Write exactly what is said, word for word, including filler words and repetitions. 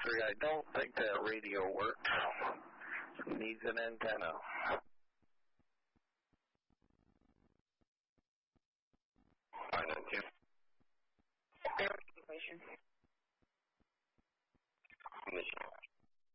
three, I don't think that radio works. It needs an antenna. five nine two. Verification. Mission.